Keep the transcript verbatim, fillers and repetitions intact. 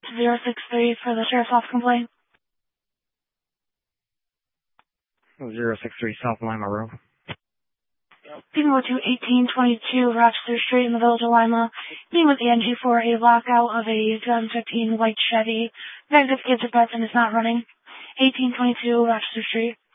zero six three for the Sheriff's Office complaint. zero six three South Lima Road. Speaking with to eighteen twenty-two Rochester Street in the Village of Lima. Speaking with Angie for a lockout of a twenty fifteen white Chevy. Negative kids are and is not running. eighteen twenty-two Rochester Street.